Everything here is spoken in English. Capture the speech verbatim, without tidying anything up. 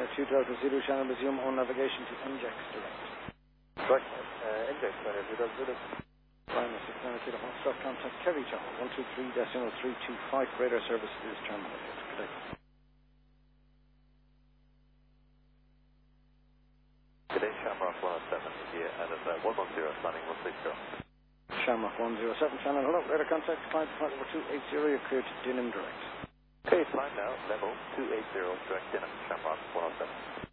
two Delta Zulu, Shannon, resume on navigation to N J X direct. Right, uh, N J X, two Delta Zulu. Lima six nine Kilo, hot stop, contact Kerry Tower, one two three decimal three two five, radar service is terminated. Good day. Good day, Shamrock one oh seven here, and it's uh, one one zero, landing one six zero. Shamrock one oh seven, Shannon, hello, radar contact, climb to flight over two eight zero, you're cleared to Dinham direct. Okay, climb now, level two eight zero, direct Dinham, Shamrock one oh seven.